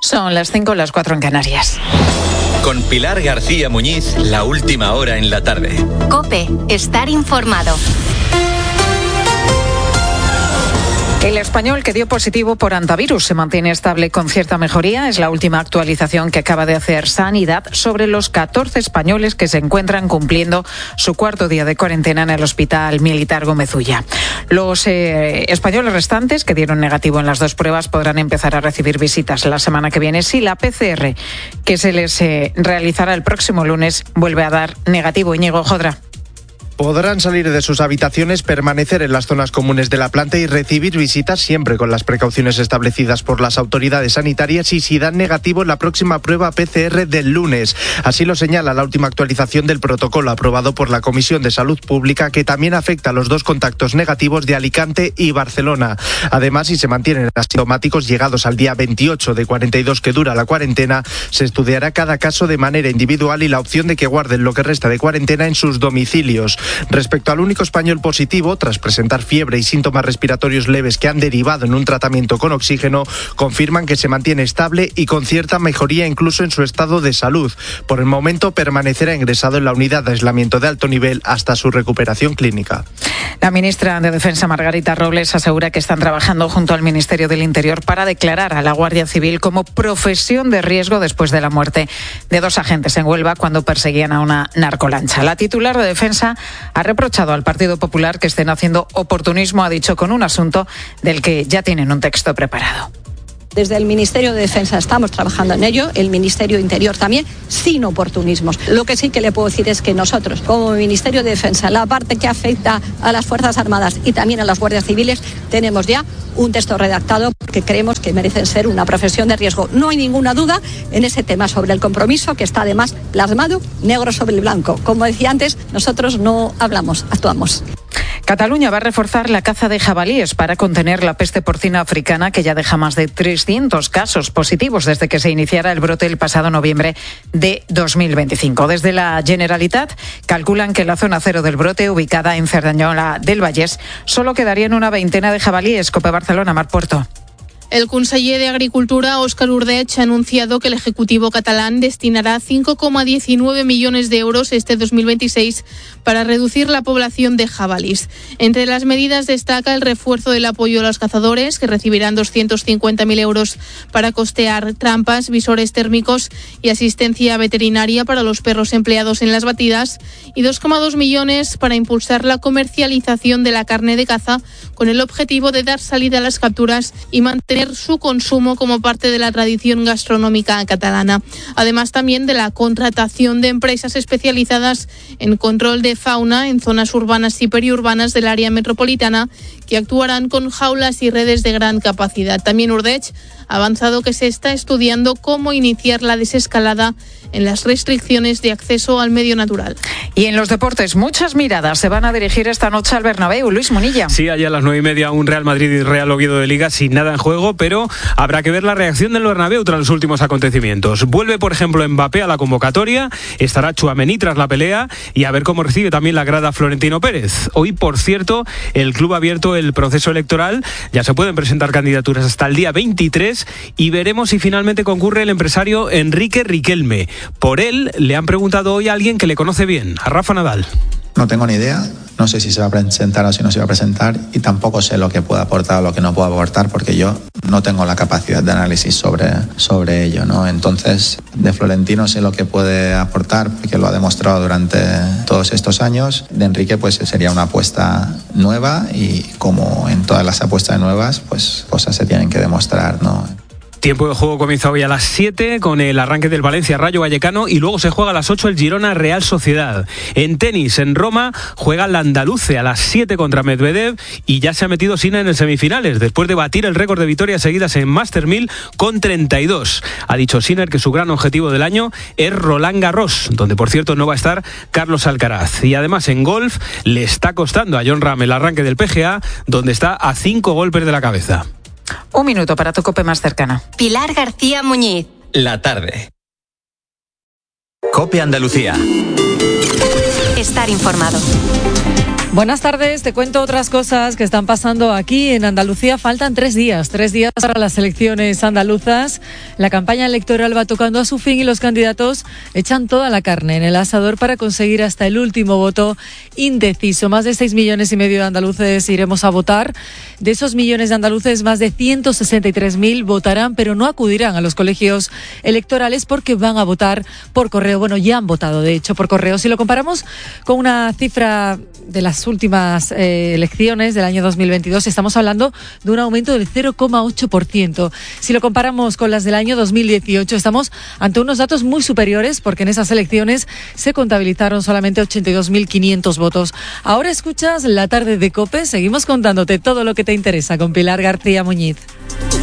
Son las 5, las 4 en Canarias. Con Pilar García Muñiz, la última hora en la tarde. COPE, estar informado. El español que dio positivo por hantavirus se mantiene estable con cierta mejoría. Es la última actualización que acaba de hacer Sanidad sobre los 14 españoles que se encuentran cumpliendo su cuarto día de cuarentena en el Hospital Militar Gómez Ulla. Los españoles restantes que dieron negativo en las 2 pruebas podrán empezar a recibir visitas la semana que viene si la PCR que se les realizará el próximo lunes vuelve a dar negativo. Íñigo Jodra. Podrán salir de sus habitaciones, permanecer en las zonas comunes de la planta y recibir visitas siempre con las precauciones establecidas por las autoridades sanitarias y si dan negativo en la próxima prueba PCR del lunes. Así lo señala la última actualización del protocolo aprobado por la Comisión de Salud Pública, que también afecta a los 2 contactos negativos de Alicante y Barcelona. Además, si se mantienen asintomáticos llegados al día 28 de 42 que dura la cuarentena, se estudiará cada caso de manera individual y la opción de que guarden lo que resta de cuarentena en sus domicilios. Respecto al único español positivo, tras presentar fiebre y síntomas respiratorios leves que han derivado en un tratamiento con oxígeno, confirman que se mantiene estable y con cierta mejoría incluso en su estado de salud. Por el momento permanecerá ingresado en la unidad de aislamiento de alto nivel hasta su recuperación clínica. La ministra de Defensa, Margarita Robles, asegura que están trabajando junto al Ministerio del Interior para declarar a la Guardia Civil como profesión de riesgo después de la muerte de 2 agentes en Huelva cuando perseguían a una narcolancha. La titular de Defensa ha reprochado al Partido Popular que estén haciendo oportunismo, ha dicho, con un asunto del que ya tienen un texto preparado. Desde el Ministerio de Defensa estamos trabajando en ello, el Ministerio de Interior también, sin oportunismos. Lo que sí que le puedo decir es que nosotros, como Ministerio de Defensa, la parte que afecta a las Fuerzas Armadas y también a las Guardias Civiles, tenemos ya un texto redactado porque creemos que merecen ser una profesión de riesgo. No hay ninguna duda en ese tema sobre el compromiso, que está además plasmado negro sobre el blanco. Como decía antes, nosotros no hablamos, actuamos. Cataluña va a reforzar la caza de jabalíes para contener la peste porcina africana, que ya deja más de 300 casos positivos desde que se iniciara el brote el pasado noviembre de 2025. Desde la Generalitat calculan que en la zona cero del brote, ubicada en Cerdanyola del Vallès, solo quedarían una veintena de jabalíes. COPE Barcelona, Marc Puerto. El conseller de Agricultura, Óscar Ordeig, ha anunciado que el Ejecutivo catalán destinará 5,19 millones de euros este 2026 para reducir la población de jabalís. Entre las medidas destaca el refuerzo del apoyo a los cazadores, que recibirán 250.000 euros para costear trampas, visores térmicos y asistencia veterinaria para los perros empleados en las batidas, y 2,2 millones para impulsar la comercialización de la carne de caza, con el objetivo de dar salida a las capturas y mantener su consumo como parte de la tradición gastronómica catalana. Además, también de la contratación de empresas especializadas en control de fauna en zonas urbanas y periurbanas del área metropolitana, que actuarán con jaulas y redes de gran capacidad. También Ordeig ha avanzado que se está estudiando cómo iniciar la desescalada en las restricciones de acceso al medio natural. Y en los deportes, muchas miradas se van a dirigir esta noche al Bernabéu. Luis Munilla. Sí, allá a las 9:30 un Real Madrid y Real Oviedo de Liga sin nada en juego, pero habrá que ver la reacción del Bernabéu tras los últimos acontecimientos. Vuelve, por ejemplo, Mbappé a la convocatoria, estará Tchouaméni tras la pelea y a ver cómo recibe también la grada Florentino Pérez. Hoy, por cierto, el club ha abierto el proceso electoral, ya se pueden presentar candidaturas hasta el día 23 y veremos si finalmente concurre el empresario Enrique Riquelme. Por él le han preguntado hoy a alguien que le conoce bien, a Rafa Nadal. No tengo ni idea, no sé si se va a presentar o si no se va a presentar y tampoco sé lo que puede aportar o lo que no puede aportar porque yo no tengo la capacidad de análisis sobre ello, ¿no? Entonces, de Florentino sé lo que puede aportar porque lo ha demostrado durante todos estos años. De Enrique, pues sería una apuesta nueva y como en todas las apuestas nuevas, pues cosas se tienen que demostrar, ¿no? Tiempo de juego comienza hoy a las 7 con el arranque del Valencia Rayo Vallecano y luego se juega a las 8 el Girona Real Sociedad. En tenis, en Roma, juega el Andaluce a las 7 contra Medvedev y ya se ha metido Sinner en semifinales después de batir el récord de victorias seguidas en Master 1000 con 32. Ha dicho Sinner que su gran objetivo del año es Roland Garros, donde por cierto no va a estar Carlos Alcaraz. Y además en golf le está costando a Jon Rahm el arranque del PGA, donde está a 5 golpes de la cabeza. Un minuto para tu COPE más cercana. Pilar García Muñiz. La tarde. COPE Andalucía. Estar informado. Buenas tardes, te cuento otras cosas que están pasando aquí en Andalucía. Faltan 3 días para las elecciones andaluzas. La campaña electoral va tocando a su fin y los candidatos echan toda la carne en el asador para conseguir hasta el último voto indeciso. Más de 6,5 millones de andaluces iremos a votar. De esos millones de andaluces, más de 163.000 votarán, pero no acudirán a los colegios electorales porque van a votar por correo. Bueno, ya han votado, de hecho, por correo. Si lo comparamos con una cifra de las últimas elecciones del año 2022, estamos hablando de un aumento del 0,8%. Si lo comparamos con las del año 2018, estamos ante unos datos muy superiores porque en esas elecciones se contabilizaron solamente 82.500 votos. Ahora escuchas La Tarde de COPE. Seguimos contándote todo lo que te interesa con Pilar García Muñiz.